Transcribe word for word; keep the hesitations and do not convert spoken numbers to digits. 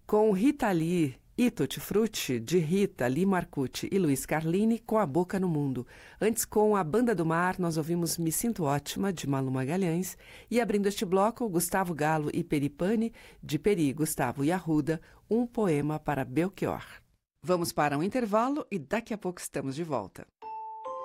com Rita Lee e Tutti Frutti, de Rita Lee Marcucci e Luiz Carlini, com A Boca no Mundo. Antes, com A Banda do Mar, nós ouvimos Me Sinto Ótima, de Malu Magalhães. E abrindo este bloco, Gustavo Galo e Peripane, de Peri, Gustavo e Arruda, Um Poema para Belchior. Vamos para um intervalo e daqui a pouco estamos de volta.